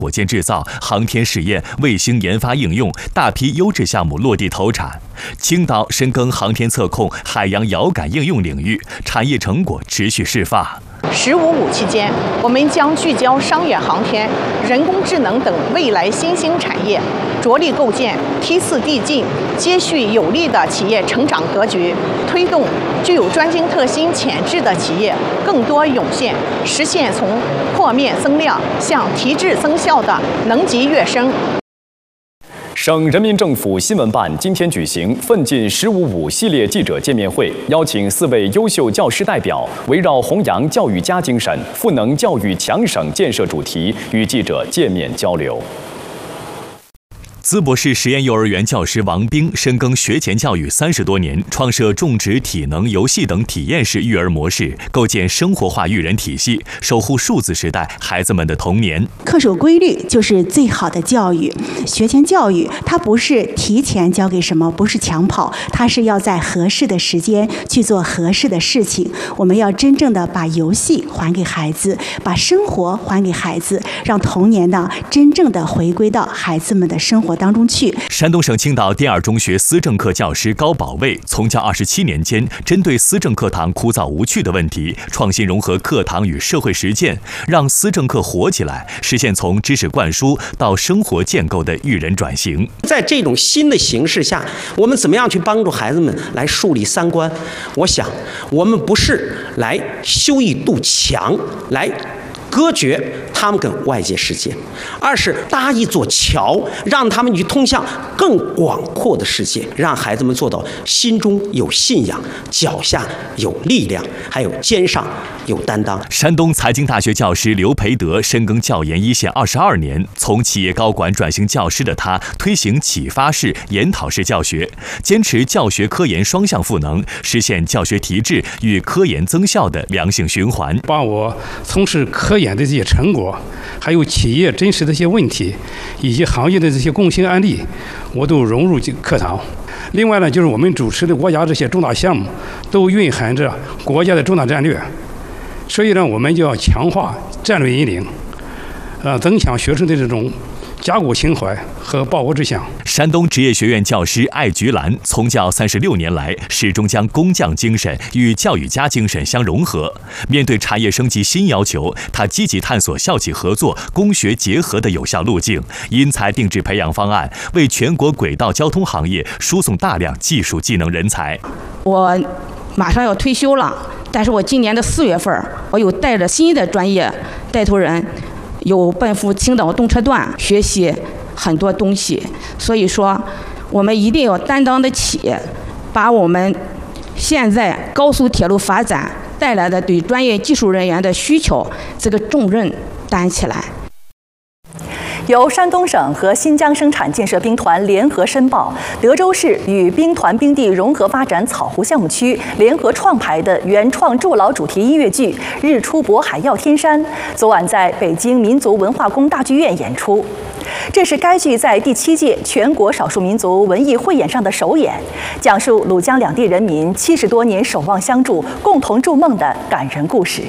火箭制造、航天试验、卫星研发应用，大批优质项目落地投产。青岛深耕航天测控、海洋遥感应用领域，产业成果持续释放。 “15+5”期间，我们将聚焦商业航天、人工智能等未来新兴产业，着力构建梯次递进、接续有力的企业成长格局，推动具有专精特新潜质的企业更多涌现，实现从破面增量向提质增效的能级跃升。 省人民政府新闻办今天举行奋进“15+5”系列记者见面会，邀请4位优秀教师代表，围绕弘扬教育家精神、赋能教育强省建设主题，与记者见面交流。 淄博市实验幼儿园教师王兵深耕学前教育30多年，创设种植、体能、游戏等体验式育儿模式，构建生活化育人体系，守护数字时代孩子们的童年。 恪守规律就是最好的教育。学前教育它不是提前教给什么，不是抢跑，它是要在合适的时间去做合适的事情。我们要真正的把游戏还给孩子，把生活还给孩子，让童年呢真正的回归到孩子们的生活当中去。 山东省青岛第2中学思政课教师高宝卫从教27年间，针对思政课堂枯燥无趣的问题，创新融合课堂与社会实践，让思政课活起来，实现从知识灌输到生活建构的育人转型。 在这种新的形势下，我们怎么样去帮助孩子们来树立三观？我想，我们不是来修一堵墙，来隔绝他们跟外界世界，而是搭一座桥，让他们去通向更广阔的世界，让孩子们做到心中有信仰，脚下有力量，还有肩上有担当。 山东财经大学教师刘培德深耕教研一线22年，从企业高管转型教师的他，推行启发式、研讨式教学，坚持教学科研双向赋能，实现教学提质与科研增效的良性循环。 把我从事科研的这些成果，还有企业真实的一些问题，以及行业的这些共性案例，我都融入课堂。另外呢，就是我们主持的国家这些重大项目，都蕴含着国家的重大战略，所以呢，我们就要强化战略引领，增强学生的这种家国情怀和报国志向。 山东职业学院教师艾菊兰从教36年来，始终将工匠精神与教育家精神相融合。面对产业升级新要求，他积极探索校企合作、工学结合的有效路径，因材定制培养方案，为全国轨道交通行业输送大量技术技能人才。 我马上要退休了，但是我今年的4月份，我又带着新的专业带头人，有奔赴青岛动车段学习很多东西，所以说我们一定要担当得起，把我们现在高速铁路发展带来的对专业技术人员的需求这个重任担起来。 由山东省和新疆生产建设兵团联合申报，德州市与兵团冰地融合发展草湖项目区联合创排的原创筑牢主题音乐剧《日出渤海耀天山》，昨晚在北京民族文化宫大剧院演出。这是该剧在第7届全国少数民族文艺汇演上的首演，讲述鲁江两地人民70多年守望相助、共同筑梦的感人故事。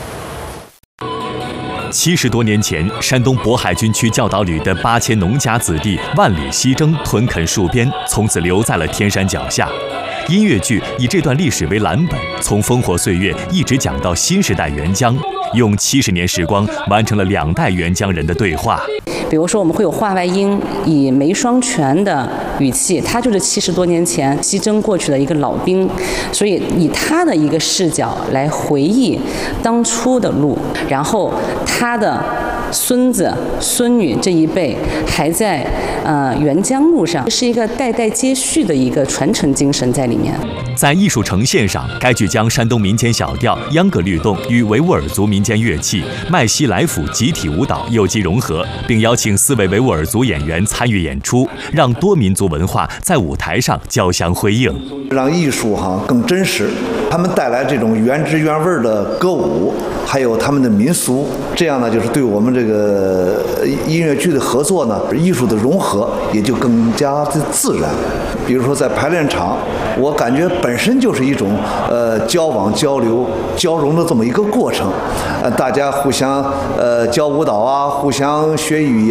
70多年前，山东渤海军区教导旅的8000农家子弟万里西征，屯垦戍边，从此留在了天山脚下。音乐剧以这段历史为蓝本，从烽火岁月一直讲到新时代援疆，用70年时光完成了2代援疆人的对话。 比如说，我们会有话外音，以梅双全的语气，他就是70多年前西征过去的一个老兵，所以以他的一个视角来回忆当初的路，然后他的孙子孙女这一辈还在援疆路上，是一个代代接续的一个传承精神在里面。 在艺术呈现上，该剧将山东民间小调、秧歌律动与维吾尔族民间乐器、麦西来府集体舞蹈有机融合，并邀请4位维吾尔族演员参与演出，让多民族文化在舞台上交相辉映， 让艺术更真实。他们带来这种原汁原味的歌舞，还有他们的民俗，这样呢，就是对我们这这个音乐剧的合作呢，艺术的融合也就更加的自然。比如说在排练场，我感觉本身就是一种交往、交流、交融的这么一个过程，大家互相教舞蹈啊，互相学语言。